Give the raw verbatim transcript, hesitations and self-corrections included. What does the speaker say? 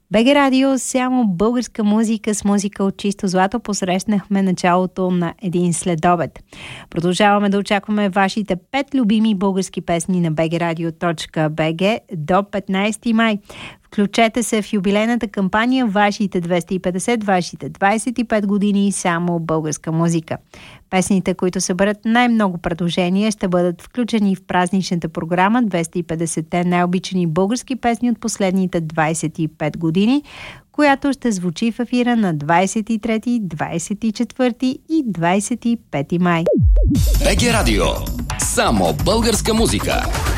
БГ Радио, само българска музика с музика от чисто злато. Посрещнахме началото на един следобед. Продължаваме да очакваме вашите пет любими български песни на би джи радио точка би джи до петнайсети май. Включете се в юбилейната кампания вашите двеста и петдесет, вашите двайсет и пет години само българска музика. Песните, които съберат най-много предложения, ще бъдат включени в празничната програма двеста и петдесетте най-обичани български песни от последните двайсет и пет години, която ще звучи в ефира на двайсет и трети, двайсет и четвърти и двайсет и пети май. БГ Радио. Само българска музика.